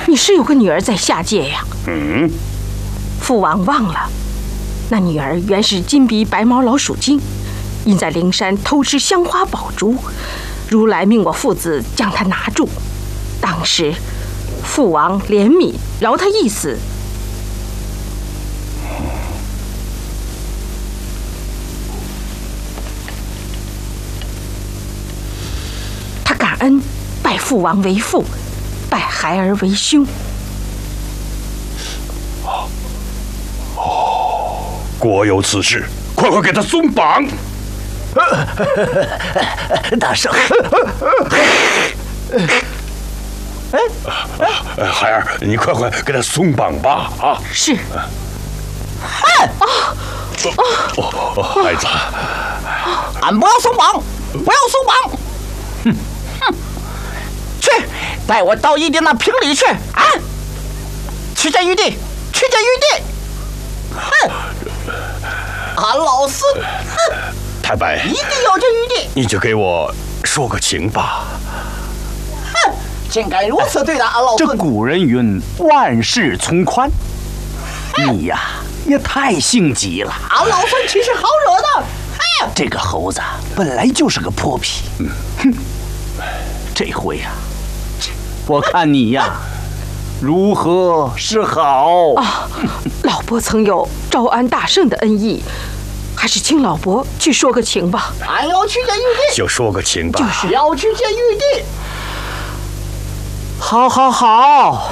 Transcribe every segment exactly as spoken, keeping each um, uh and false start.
你是有个女儿在下界呀？ 嗯， 父王忘了，那女儿原是金鼻白毛老鼠精，因在灵山偷吃香花宝珠，如来命我父子将她拿住。当时父王怜悯，饶她一死。他感恩，拜父王为父，拜孩儿为兄。 哦，果有此事，快快给他松绑！ 大圣， 哎，孩儿，你快快给他松绑吧！啊， 是。 哼！ 哦，孩子， 俺不要松绑，不要松绑！哼哼，去，带我到一定那瓶里去啊！去见玉帝，去见玉帝！哼！俺老孙，哼！ 太白， 一定要见玉帝！ 你就给我说个情吧。 哼！竟敢如此对待俺老孙！ 这古人云：万事从宽。你呀，也太性急了。 俺老孙岂是好惹的？哎， 这个猴子本来就是个泼皮。嗯，哼，这回呀，我看你呀，如何是好？ 啊，老伯曾有招安大圣的恩义，还是请老伯去说个情吧。 俺要去见玉帝， 就说个情吧。 就是要去见玉帝。 好，好，好。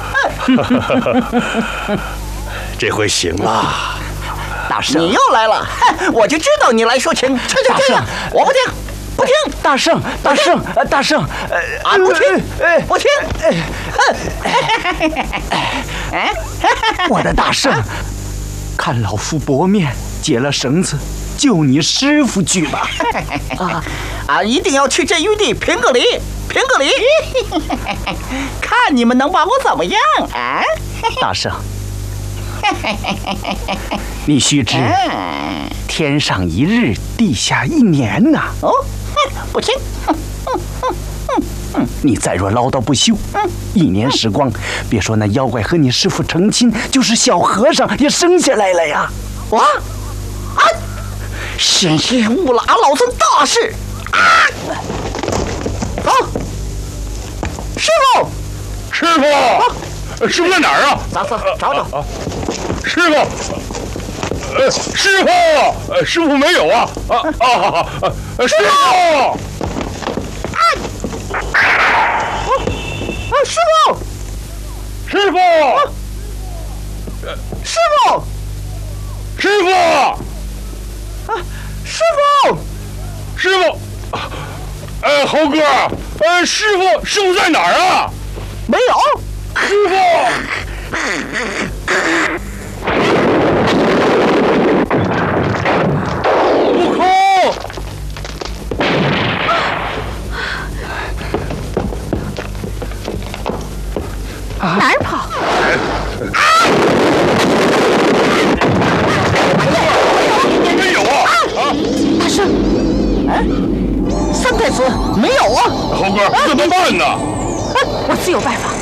这回行了。 大圣， 你又来了，我就知道你来说情。去去去，我不听，不听。 大圣，大圣，大圣， 俺不听，不听。 我的大圣，看老夫薄面解了绳子，救你师傅去吧。 啊，俺一定要去见玉帝评个理，评个理。看你们能把我怎么样啊？ 大圣，你须知，天上一日，地下一年呐。 哦，不听。 你再若唠叨不休，一年时光，别说那妖怪和你师傅成亲，就是小和尚也生下来了呀！ 哇，啊，险些误了俺老孙大事啊！走，师傅， 师傅，师傅在哪儿啊？ 咱走找找。 师傅，呃，师傅，呃，师傅没有啊！啊啊啊！呃，师傅。 啊，师傅， 师傅， 师傅， 师傅， 啊，师傅， 师傅，呃，猴哥，呃，师傅，师傅在哪儿啊？ 没有， 师傅。悟空。 哪儿跑？啊！ 没有啊！啊！ 大圣， 哎，三太子没有啊！ 猴哥，怎么办呢？ 我自有办法。